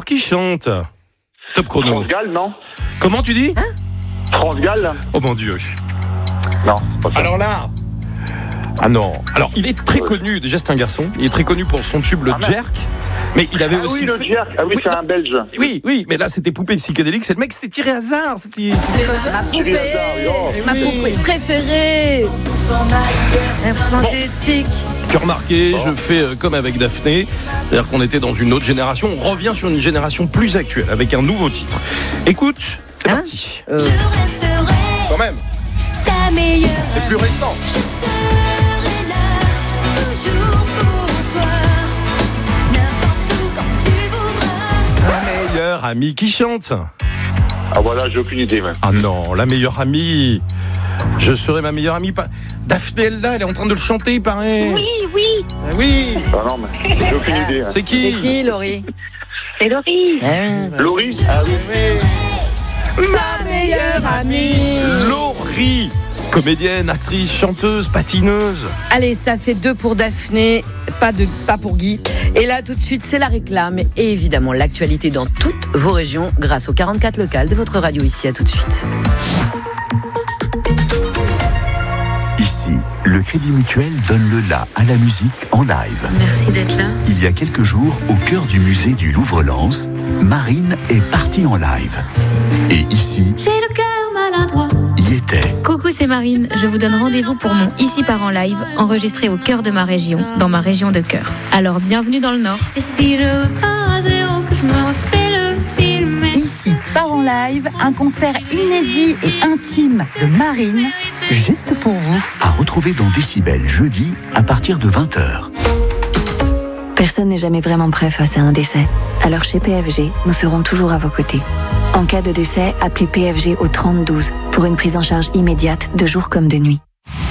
Alors, qui chante? Top chrono. France Gall, non? Comment tu dis? France Gall? Oh mon Dieu. Non, pas ça. Alors là. Ah non. Alors, il est très connu. Déjà, c'est un garçon. Il est très connu pour son tube, le Jerk. Mais il avait aussi. Oui, le Jerk. Ah oui, c'est un Belge. Oui, mais là, c'était poupée psychédélique. C'est le mec, c'était tiré hasard. C'était tiré hasard. Ma poupée, Thierry Hazard, oh. ma poupée préférée. Synthétique. Tu as remarqué, je fais comme avec Daphné. C'est-à-dire qu'on était dans une autre génération. On revient sur une génération plus actuelle avec un nouveau titre. Écoute, c'est parti. Je resterai Quand même, ta meilleure. c'est plus récent. Je serai là, toujours pour toi. N'importe où, quand tu voudras. La meilleure amie qui chante. Ah voilà, j'ai aucune idée même. Ah non, la meilleure amie. Je serai ma meilleure amie. Daphné, elle est en train de le chanter, il paraît. Oui, oui. Ah oui. Ah non, mais j'ai aucune idée. Hein. C'est qui? C'est qui, Laurie? C'est Laurie. Laurie? Ah oui. Ma meilleure amie. Laurie. Comédienne, actrice, chanteuse, patineuse. Allez, ça fait 2 pour Daphné, pas pour Guy. Et là, tout de suite, c'est la réclame et évidemment l'actualité dans toutes vos régions grâce aux 44 locales de votre radio ici. À tout de suite. Ici, le Crédit Mutuel donne le la à la musique en live. Merci d'être là. Il y a quelques jours, au cœur du musée du Louvre-Lens, Marine est partie en live. Et ici, J'ai le cœur maladroit. y était. Coucou, c'est Marine. Je vous donne rendez-vous pour mon Ici part en live, enregistré au cœur de ma région, dans ma région de cœur. Alors, bienvenue dans le Nord. Et si je pars à zéro, que je me refais le film. Ici, part en live, un concert inédit et intime de Marine, juste pour vous. À retrouver dans Décibel jeudi à partir de 20h. Personne n'est jamais vraiment prêt face à un décès. Alors chez PFG, nous serons toujours à vos côtés. En cas de décès, appelez PFG au 3012 pour une prise en charge immédiate de jour comme de nuit.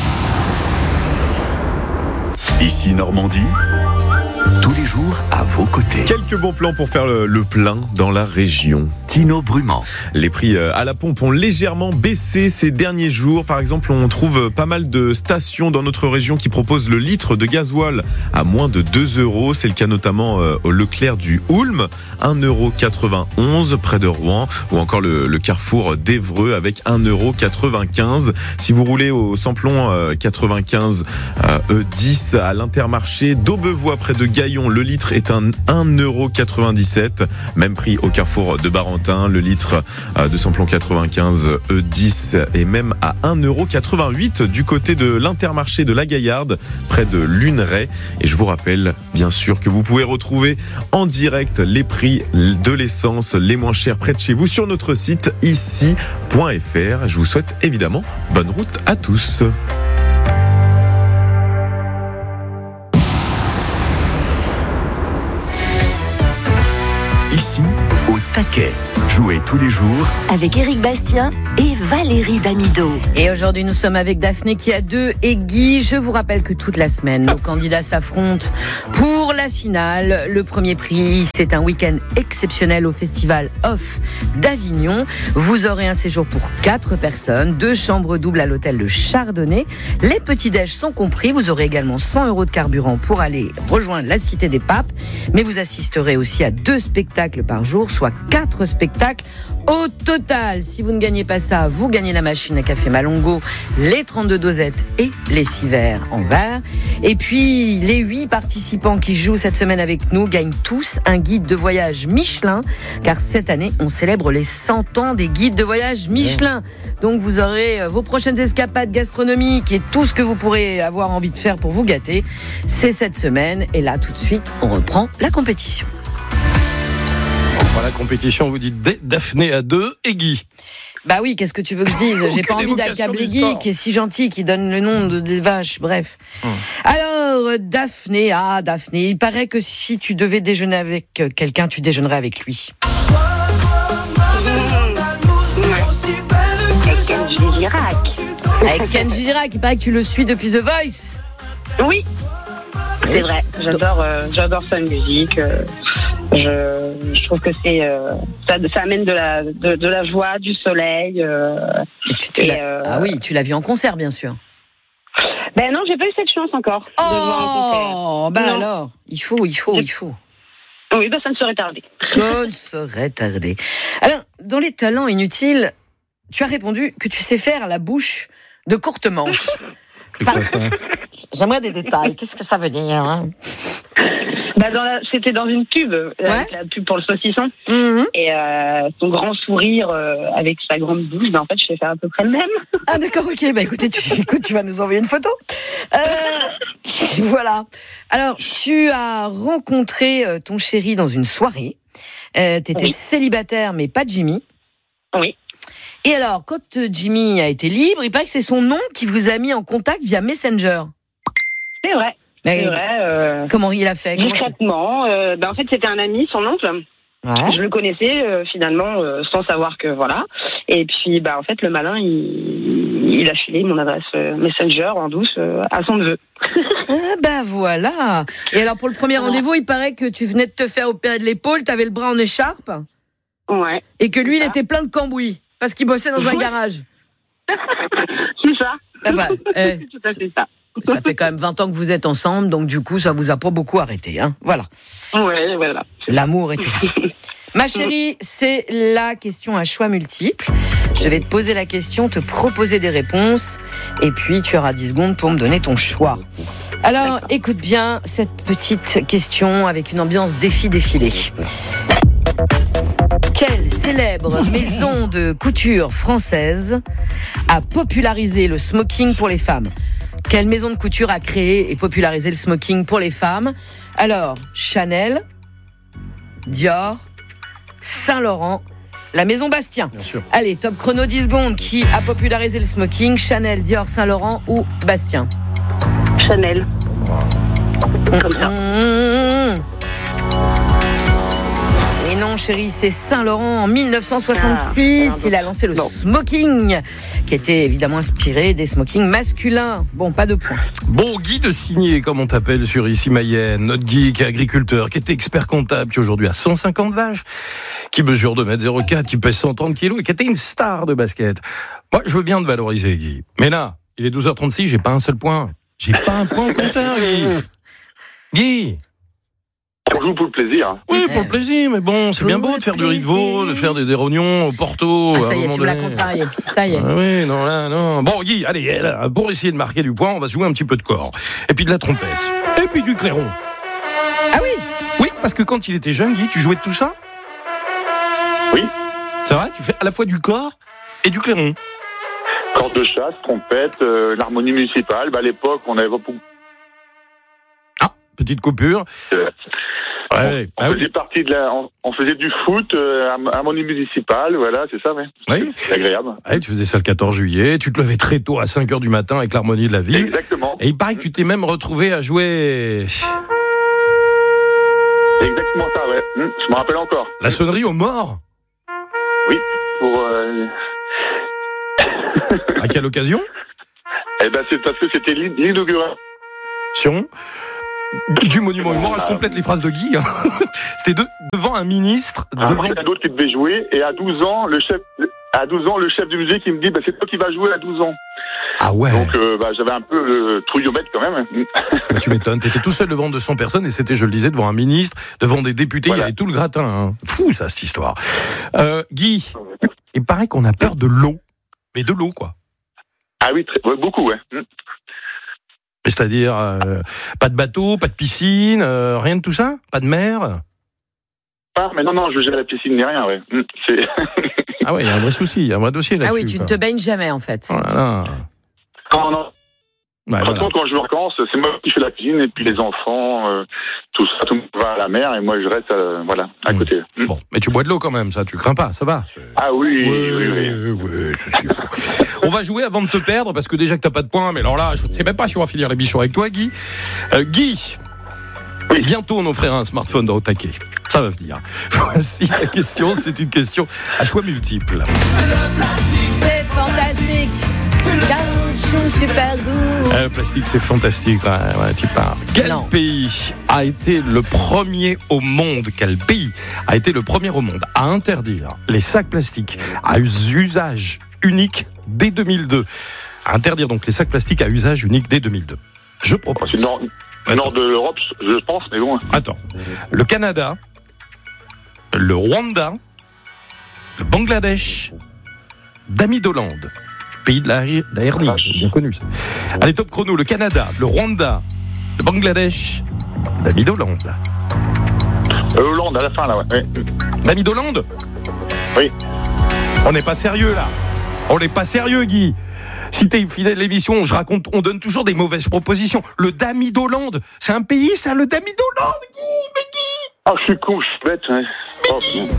Ici Normandie, tous les jours à vos côtés. Quelques bons plans pour faire le plein dans la région. Tino Brumand. Les prix à la pompe ont légèrement baissé ces derniers jours. Par exemple, on trouve pas mal de stations dans notre région qui proposent le litre de gasoil à moins de 2 €. C'est le cas notamment au Leclerc du Houlme, 1,91 € près de Rouen, ou encore le carrefour d'Évreux avec 1,95 €. Si vous roulez au samplon 95 E10 à l'Intermarché d'Aubevoie près de Gaillon, le litre est un 1,97 €. Même prix au carrefour de Barentin. Le litre de samplon 95 E10 est même à 1,88 € du côté de l'Intermarché de la Gaillarde, près de Luneray. Et je vous rappelle, bien sûr, que vous pouvez retrouver en direct les prix de l'essence les moins chers près de chez vous sur notre site ici.fr. Je vous souhaite évidemment bonne route à tous. Ici, au taquet. Jouez tous les jours Avec Éric Bastien et Valérie Damido. Et aujourd'hui, nous sommes avec Daphné qui a 2 et Guy. Je vous rappelle que toute la semaine, nos candidats s'affrontent pour la finale. Le premier prix, c'est un week-end exceptionnel au Festival Off d'Avignon. Vous aurez un séjour pour 4 personnes, 2 chambres doubles à l'hôtel de Chardonnay. Les petits-déj sont compris. Vous aurez également 100 € de carburant pour aller rejoindre la Cité des Papes. Mais vous assisterez aussi à 2 spectacles par jour, soit 4 spectacles au total. Si vous ne gagnez pas ça, vous gagnez la machine à café Malongo, les 32 dosettes et les 6 verres en verre. Et puis, les 8 participants qui jouent cette semaine avec nous gagnent tous un guide de voyage Michelin, car cette année, on célèbre les 100 ans des guides de voyage Michelin. Donc, vous aurez vos prochaines escapades gastronomiques et tout ce que vous pourrez avoir envie de faire pour vous gâter. C'est cette semaine. Et là, tout de suite, on reprend la compétition. Voilà, compétition, vous dites Daphné à 2 et Guy. Bah oui, qu'est-ce que tu veux que je dise? J'ai pas envie d'accabler Guy, qui est si gentil, qui donne le nom des vaches, bref. Alors, Daphné, il paraît que si tu devais déjeuner avec quelqu'un, tu déjeunerais avec lui. Avec Kenji Girac. Avec Kenji Girac, il paraît que tu le suis depuis The Voice. Oui, c'est vrai. J'adore sa musique. Je trouve que ça amène de la joie, du soleil. Ah oui, tu l'as vu en concert, bien sûr. Ben non, j'ai pas eu cette chance encore. De le voir en concert. Alors, il faut. Oui, ça ne serait tardé. Ça ne serait tardé. Alors, dans les talents inutiles, tu as répondu que tu sais faire la bouche de courte manche. J'aimerais des détails. Qu'est-ce que ça veut dire, hein? C'était dans une pub, avec la pub pour le saucisson. Et son grand sourire avec sa grande bouche, en fait, je sais faire à peu près le même. Ah d'accord, ok. Écoutez, tu vas nous envoyer une photo. Voilà. Alors, tu as rencontré ton chéri dans une soirée. T'étais célibataire, mais pas Jimmy. Oui. Et alors, quand Jimmy a été libre, il paraît que c'est son nom qui vous a mis en contact via Messenger. C'est vrai. C'est vrai. Comment il a fait? Discrètement. En fait, c'était un ami, son oncle. Ouais. Je le connaissais finalement sans savoir que voilà. Et puis, en fait, le malin, il a filé mon adresse Messenger en douce à son neveu. Voilà. Et alors, pour le premier rendez-vous, il paraît que tu venais de te faire opérer de l'épaule, t'avais le bras en écharpe. Ouais. Et que lui, il était plein de cambouis parce qu'il bossait dans un garage. C'est ça. C'est tout à fait ça. Ça fait quand même 20 ans que vous êtes ensemble, donc du coup, ça vous a pas beaucoup arrêté, hein. Voilà. Ouais, voilà. L'amour était là. Ma chérie, c'est la question à choix multiples. Je vais te poser la question, te proposer des réponses, et puis tu auras 10 secondes pour me donner ton choix. Alors, écoute bien cette petite question avec une ambiance défilé. Quelle célèbre maison de couture française a popularisé le smoking pour les femmes? Quelle maison de couture a créé et popularisé le smoking pour les femmes? Alors, Chanel, Dior, Saint-Laurent, la maison Bastien. Bien sûr. Allez, top chrono 10 secondes. Qui a popularisé le smoking? Chanel, Dior, Saint-Laurent ou Bastien? Chanel. Comme ça. Et non, chérie, c'est Saint-Laurent en 1966. Il a lancé le smoking, qui était évidemment inspiré des smokings masculins. Bon, pas de points. Bon, Guy de Signé, comme on t'appelle sur Ici Mayenne, notre Guy qui est agriculteur, qui était expert comptable, qui aujourd'hui a 150 vaches, qui mesure 2,04 m, qui pèse 130 kg et qui était une star de basket. Moi, je veux bien te valoriser, Guy. Mais là, il est 12h36, j'ai pas un seul point. J'ai pas un point au compteur, Guy. Guy. On joue pour le plaisir. Oui, pour le plaisir, mais bon, c'est bien beau de faire du riz de veau, de faire des rognons au Porto. Ah, ça y est, tu me l'as contrarié. Ça y est. Ah oui, non, là, non. Bon, Guy, allez, là, pour essayer de marquer du point, on va se jouer un petit peu de corps. Et puis de la trompette. Et puis du clairon. Ah oui? Oui, parce que quand il était jeune, Guy, tu jouais de tout ça? Oui. C'est vrai? Tu fais à la fois du corps et du clairon. Corde de chasse, trompette, l'harmonie municipale. À l'époque, on avait beaucoup. Petite coupure. Ouais, on faisait partie de on faisait du foot, harmonie municipale, voilà, c'est ça, ouais. Oui. C'est agréable. Ouais, tu faisais ça le 14 juillet, tu te levais très tôt à 5h du matin avec l'harmonie de la ville. Exactement. Et il paraît que tu t'es même retrouvé à jouer. C'est exactement ça, ouais. Je me rappelle encore. La sonnerie aux morts. Oui, pour. À quelle occasion? C'est parce que c'était l'inauguration du monument aux morts. Je complète les phrases de Guy. C'était devant un ministre. Devant... Il y a d'autres qui devaient jouer. Et à 12 ans, le chef du musée qui me dit c'est toi qui vas jouer à 12 ans. Ah ouais. Donc j'avais un peu le trouillomètre quand même. Tu m'étonnes. T'étais tout seul devant 200 personnes et c'était, je le disais, devant un ministre, devant des députés. Voilà. Il y avait tout le gratin. Hein. Fou ça, cette histoire. Guy, il paraît qu'on a peur de l'eau. Mais de l'eau, quoi. Ah oui, beaucoup, ouais. C'est-à-dire, pas de bateau, pas de piscine, rien de tout ça? Pas de mer? Ah, mais non, je veux jamais la piscine ni rien, ouais. Ah ouais, il y a un vrai souci, il y a un vrai dossier là-dessus. Ah oui, tu ne te baignes jamais, en fait. Oh là là. Non. Ouais, par contre, quand je vais en vacances, c'est moi qui fais la cuisine, et puis les enfants, tout ça, tout le monde va à la mer, et moi je reste à côté. Bon, mais tu bois de l'eau quand même, ça, tu crains pas, ça va. Ah oui, oui, c'est ce qu'il faut. On va jouer avant de te perdre, parce que déjà que t'as pas de points, mais alors là, je ne sais même pas si on va finir l'émission avec toi, Guy. Guy, oui. Bientôt on offrira un smartphone au taquet. Ça va venir. Voici ta question, c'est une question à choix multiples. C'est fantastique. Caoutchouc, super goût. Le plastique, c'est fantastique. Ouais, tu parles. Quel pays a été le premier au monde à interdire les sacs plastiques à usage unique dès 2002? À interdire donc les sacs plastiques à usage unique dès 2002. Je propose. C'est nord de l'Europe, je pense, mais bon. Attends. Le Canada, le Rwanda, le Bangladesh, Damidoland, pays de la hernie, c'est bien connu ça. Allez, top chrono, le Canada, le Rwanda, le Bangladesh, Damidoland. Hollande, à la fin, là, ouais. Damidoland ? Oui. On n'est pas sérieux, là. On n'est pas sérieux, Guy. Si t'es fidèle à l'émission, on donne toujours des mauvaises propositions. Le Damidoland, c'est un pays, ça, le Damidoland, Guy. Ah, je suis con, je suis bête, ouais. Oh,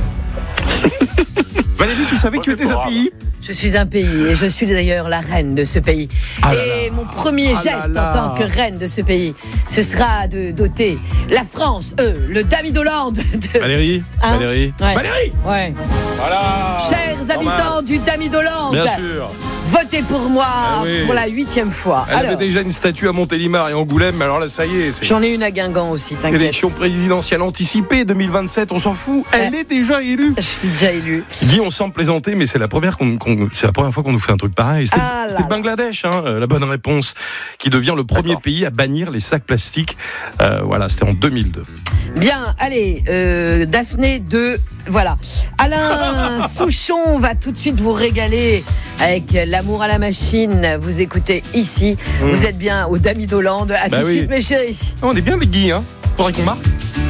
Valérie, tu savais que tu étais un pays ? Je suis un pays et je suis d'ailleurs la reine de ce pays. Et mon premier geste en tant que reine de ce pays, ce sera de doter la France, le Damidoland. Valérie, Valérie, ouais. Valérie. Ouais. Voilà. Chers habitants du Damidoland, bien sûr. Votez pour moi pour la 8e fois. Elle avait déjà une statue à Montélimar et Angoulême, mais alors là, ça y est. J'en ai une à Guingamp aussi, t'inquiète. Élection présidentielle anticipée 2027, on s'en fout. Elle est déjà élue. Je suis déjà élue. Guy, on sent plaisanter, mais c'est la première fois qu'on nous fait un truc pareil. C'était le Bangladesh, la bonne réponse, qui devient le premier pays à bannir les sacs plastiques. Voilà, c'était en 2002. Bien, allez, Daphné 2, voilà. Alain Souchon va tout de suite vous régaler avec l'amour à la machine. Vous écoutez ici, vous êtes bien au Damidoland. À tout de suite, mes chéris. On est bien, les Guy, hein. Faudrait qu'on marque.